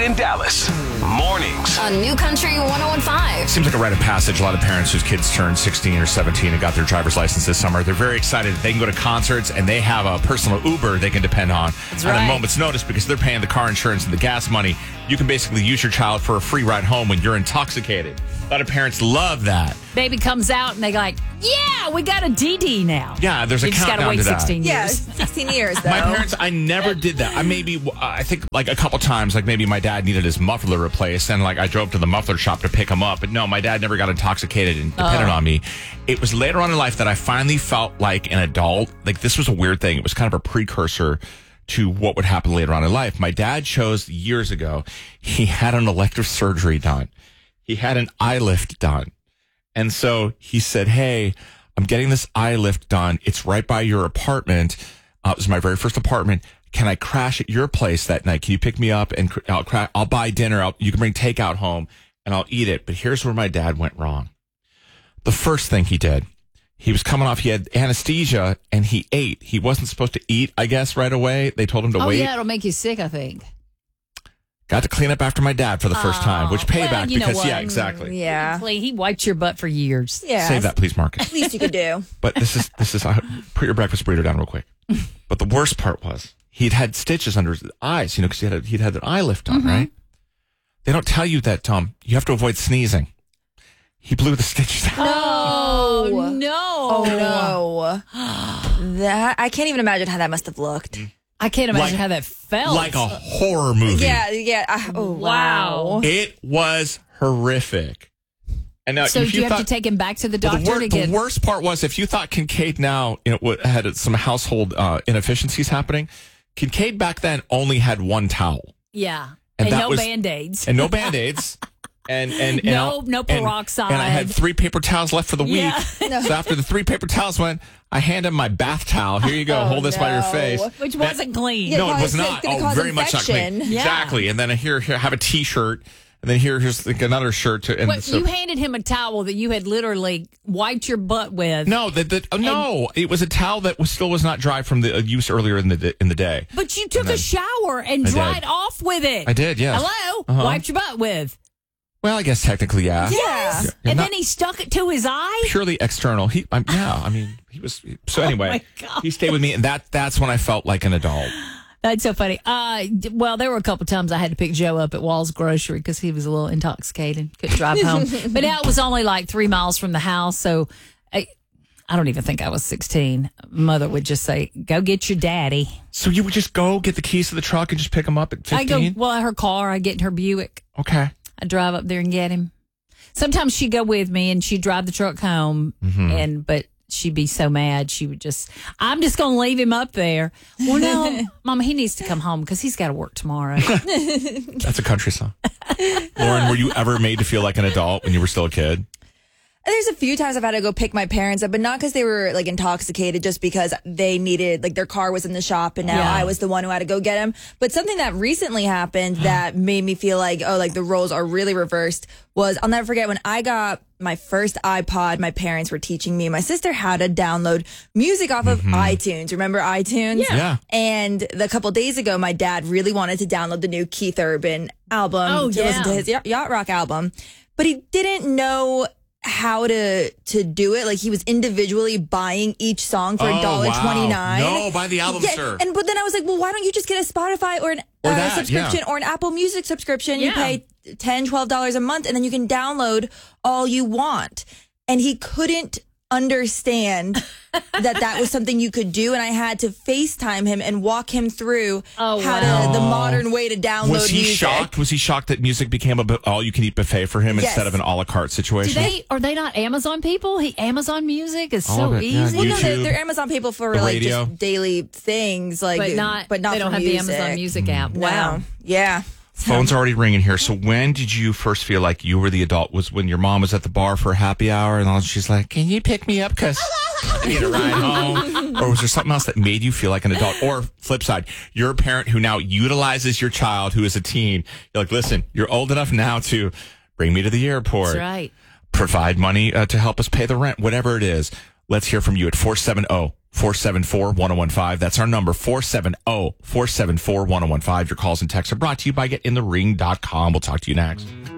in Dallas. Mornings. On New Country 101.5. Seems like a rite of passage. A lot of parents whose kids turned 16 or 17 and got their driver's license this summer, they're very excited. They can go to concerts and they have a personal Uber they can depend on at a moment's notice because they're paying the car insurance and the gas money. You can basically use your child for a free ride home when you're intoxicated. A lot of parents love that. Baby comes out and they go like, yeah, we got a DD now. Yeah, there's a you just countdown gotta wait to that. 16 years. Yeah, 16 years, though. My parents, I never did that. I think like a couple times, like maybe my dad needed his muffler replaced and like I drove to the muffler shop to pick him up. But no, my dad never got intoxicated and depended on me. It was later on in life that I finally felt like an adult. Like this was a weird thing. It was kind of a precursor to what would happen later on in life. My dad chose years ago, he had an elective surgery done. He had an eye lift done. And so he said, hey, I'm getting this eye lift done. It's right by your apartment. It was my very first apartment. Can I crash at your place that night? Can you pick me up and I'll buy dinner. You can bring takeout home and I'll eat it. But here's where my dad went wrong. The first thing he did, he was coming off, he had anesthesia and he ate. He wasn't supposed to eat, I guess, right away. They told him to wait. Oh, yeah, it'll make you sick, I think. Got to clean up after my dad for the first time, which payback well, you know because, what? yeah, exactly. Yeah. He wiped your butt for years. Yeah. Save that, please, Marcus. Least you could do. But this is put your breakfast burrito down real quick. But the worst part was he'd had stitches under his eyes, because he'd had an eye lift on, right? They don't tell you that, Tom. You have to avoid sneezing. He blew the stitches out. Oh, no. Oh, no. That I can't even imagine how that must have looked. I can't imagine how that felt. Like a horror movie. Yeah. Oh, wow. It was horrific. And now, so do you have to take him back to the doctor to get... The worst part was if you thought Kincaid now had some household inefficiencies happening, Kincaid back then only had one towel. Yeah. And no Band-Aids. And no Band-Aids. And no peroxide. And I had 3 paper towels left for the week. Yeah. So after the 3 paper towels went, I hand him my bath towel. Here you go. Hold this by your face. Which wasn't clean. Yeah, No, it was not. Very much not clean. Yeah. Exactly. And then here, have a T-shirt. And then here's like another shirt. You handed him a towel that you had literally wiped your butt with. No, no, it was a towel that still was not dry from the use earlier in the day. But you took a shower and dried off with it. I did, yes. Hello? Wiped your butt with. Well, I guess technically, yeah. Yes. Yeah, and then he stuck it to his eye? Purely external. He was. So anyway, my God. He stayed with me, and that's when I felt like an adult. That's so funny. Well, there were a couple times I had to pick Joe up at Wall's Grocery because he was a little intoxicated, couldn't drive home. But now it was only like 3 miles from the house, so I don't even think I was 16. Mother would just say, "Go get your daddy." So you would just go get the keys to the truck and just pick him up at 15? Her car. I get in her Buick. Okay. I drive up there and get him. Sometimes she'd go with me and she'd drive the truck home, but she'd be so mad. She would I'm just going to leave him up there. Well, no, Mama, he needs to come home because he's got to work tomorrow. That's a country song. Lauren, were you ever made to feel like an adult when you were still a kid? There's a few times I've had to go pick my parents up, but not because they were like intoxicated, just because they needed, like their car was in the shop and now I was the one who had to go get them. But something that recently happened that made me feel like, the roles are really reversed was, I'll never forget when I got my first iPod, my parents were teaching me and my sister how to download music off of iTunes. Remember iTunes? Yeah. And a couple days ago, my dad really wanted to download the new Keith Urban album to listen to his Yacht Rock album, but he didn't know how to do it. Like he was individually buying each song for $1.29. No, buy the album, sir. But then I was like, well, why don't you just get a Spotify or an subscription or an Apple Music subscription? You pay $10, $12 a month and then you can download all you want. And he couldn't understand that was something you could do, and I had to FaceTime him and walk him through the modern way to download music. Was he shocked? Was he shocked that music became a all-you-can-eat buffet for him instead of an a la carte situation? Are they not Amazon people? Amazon Music is so easy. Well, no, they're Amazon people for like just daily things, like but not they don't have music. the Amazon Music app. Wow. No. Yeah. Phone's already ringing here. So when did you first feel like you were the adult? Was when your mom was at the bar for a happy hour and she's like, can you pick me up because I need a ride home? Or was there something else that made you feel like an adult? Or flip side, you're a parent who now utilizes your child who is a teen. You're like, listen, you're old enough now to bring me to the airport. That's right. Provide money to help us pay the rent, whatever it is. Let's hear from you at 470 474-1015. That's our number, 470-474-1015. Your calls and texts are brought to you by GetInTheRing.com. We'll talk to you next.